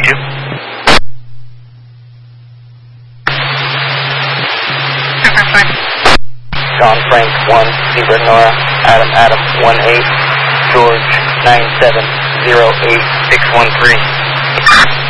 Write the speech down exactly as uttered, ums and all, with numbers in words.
two. John Frank one, Zebra Nora, Adam Adam one eight, George nine seven zero eight six one three.